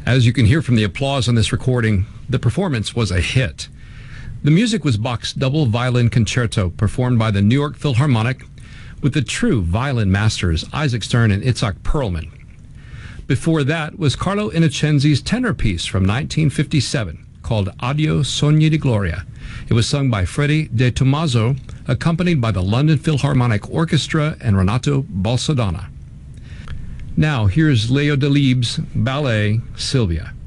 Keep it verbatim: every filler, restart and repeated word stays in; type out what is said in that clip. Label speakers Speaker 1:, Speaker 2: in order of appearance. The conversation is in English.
Speaker 1: As you can hear from the applause on this recording, the performance was a hit. The music was Bach's double violin concerto performed by the New York Philharmonic with the true violin masters Isaac Stern and Itzhak Perlman. Before that was Carlo Innocenzi's tenor piece from nineteen fifty-seven called Addio Sogni di Gloria. It was sung by Freddie De Tomaso, accompanied by the London Philharmonic Orchestra and Renato Balsodano. Now here's Leo Delibes' ballet Sylvia.